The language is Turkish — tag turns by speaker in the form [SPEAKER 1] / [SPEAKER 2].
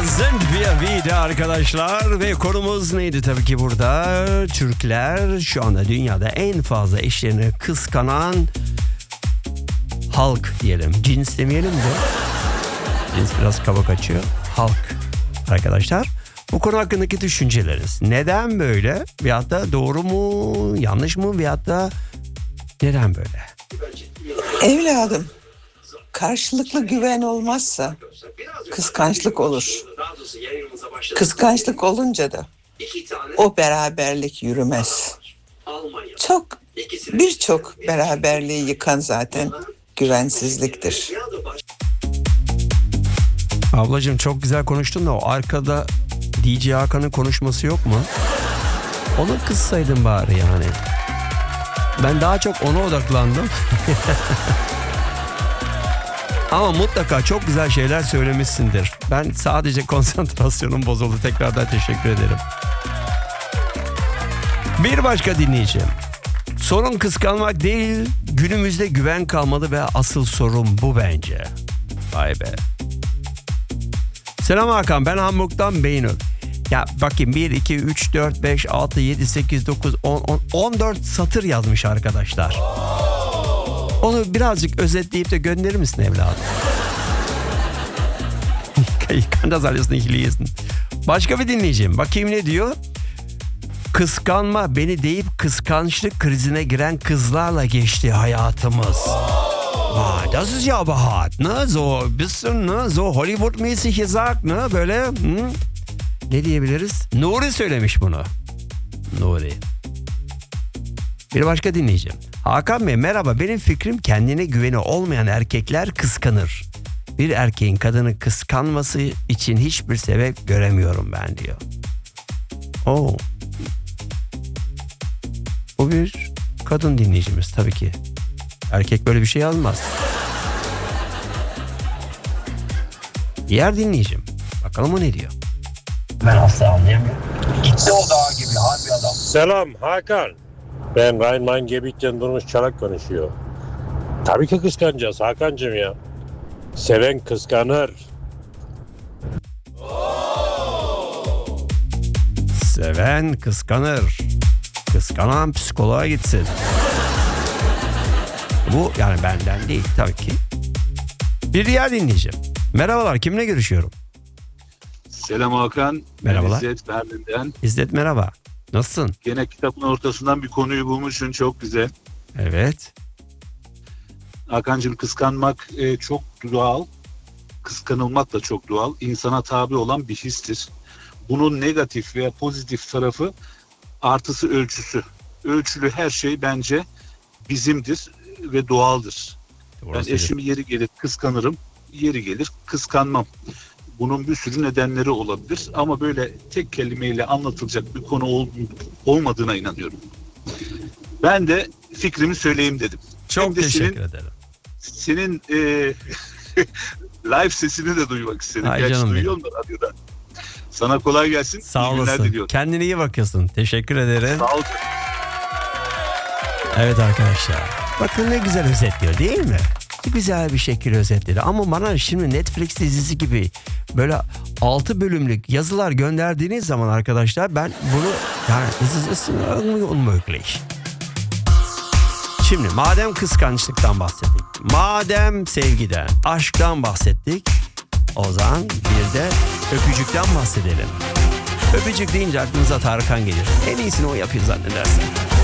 [SPEAKER 1] Sind wir wieder arkadaşlar ve konumuz neydi tabii ki burada? Türkler şu anda dünyada en fazla eşlerini kıskanan halk diyelim. Cins demeyelim de. Cins biraz kaba kaçıyor. Halk arkadaşlar. Bu konu hakkındaki düşünceleriniz. Neden böyle? Veyahut da doğru mu, yanlış mı? Veyahut da neden böyle?
[SPEAKER 2] Evladım, karşılıklı güven olmazsa kıskançlık olur. Kıskançlık olunca da o beraberlik yürümez. Birçok beraberliği yıkan zaten güvensizliktir.
[SPEAKER 1] Ablacığım çok güzel konuştun da o arkada DJ Hakan'ın konuşması yok mu? Onu kıssaydın bari yani. Ben daha çok ona odaklandım. Ama mutlaka çok güzel şeyler söylemişsindir. Ben sadece konsantrasyonum bozuldu. Tekrardan teşekkür ederim. Bir başka dinleyeceğim. Sorun kıskanmak değil, günümüzde güven kalmadı ve asıl sorun bu bence. Vay be. Selam Hakan, ben Hamburg'dan Beynur. Ya bakayım 1, 2, 3, 4, 5, 6, 7, 8, 9, 10, 14 satır yazmış arkadaşlar. Onu birazcık özetleyip de gönderir misin evladım? Ich kann das alles nicht lesen. Başka bir dinleyeceğim. Bakayım ne diyor? Kıskanma beni deyip kıskançlık krizine giren kızlarla geçti hayatımız. Das ist ja aber hart, ne? So bisschen, ne? So Hollywood-mäßig gesagt, ne? Böyle, ne diyebiliriz? Nuri söylemiş bunu. Nuri. Bir başka dinleyeceğim. Hakan Bey merhaba, benim fikrim kendine güveni olmayan erkekler kıskanır. Bir erkeğin kadını kıskanması için hiçbir sebep göremiyorum ben diyor. Oo. Bu bir kadın dinleyicimiz tabii ki. Erkek böyle bir şey yazmaz. Diğer dinleyicim. Bakalım o ne diyor.
[SPEAKER 3] Ben asla anlayamıyorum. Gitti o dağ gibi harbi adam.
[SPEAKER 4] Selam Hakan. Ben Rhein-Main-Gebiet'ten Durmuş Çanak konuşuyor. Tabii ki kıskanacağız Hakan'cığım ya. Seven kıskanır.
[SPEAKER 1] Seven kıskanır. Kıskanan psikoloğa gitsin. Bu yani benden değil tabii ki. Bir diğer dinleyeceğim. Merhabalar, kimle görüşüyorum?
[SPEAKER 5] Selam Hakan.
[SPEAKER 1] Merhabalar.
[SPEAKER 5] Ben İzzet Berlin'den.
[SPEAKER 1] İzzet merhaba. Nasılsın?
[SPEAKER 5] Gene kitabın ortasından bir konuyu bulmuşsun. Çok güzel.
[SPEAKER 1] Evet.
[SPEAKER 5] Hakan'cığım kıskanmak çok doğal. Kıskanılmak da çok doğal. İnsana tabi olan bir histir. Bunun negatif veya pozitif tarafı artısı ölçüsü. Ölçülü her şey bence bizimdir ve doğaldır.
[SPEAKER 1] Orası
[SPEAKER 5] Ben eşimi yeri gelir kıskanırım. Yeri gelir kıskanmam. Bunun bir sürü nedenleri olabilir ama böyle tek kelimeyle anlatılacak bir konu olmadığına inanıyorum. Ben de fikrimi söyleyeyim dedim.
[SPEAKER 1] Çok teşekkür ederim.
[SPEAKER 5] Senin live sesini de duymak istedim.
[SPEAKER 1] Ay
[SPEAKER 5] Gerçi
[SPEAKER 1] canım
[SPEAKER 5] duyuyorum da radyoda. Sana kolay gelsin.
[SPEAKER 1] Sağ
[SPEAKER 5] İyi günler
[SPEAKER 1] olasın.
[SPEAKER 5] diliyorum.
[SPEAKER 1] Kendine iyi bakıyorsun. Teşekkür ederim.
[SPEAKER 5] Sağ ol.
[SPEAKER 1] Evet arkadaşlar. Bakın ne güzel özetliyor değil mi? Güzel bir şekilde özetledi. Ama bana şimdi Netflix dizisi gibi böyle 6 bölümlük yazılar gönderdiğiniz zaman arkadaşlar ben bunu yani das ist unmöglich. Şimdi madem kıskançlıktan bahsettik, madem sevgiden, aşktan bahsettik, o zaman bir de öpücükten bahsedelim. Öpücük deyince aklınıza Tarkan gelir. En iyisini o yapıyor zannedersin.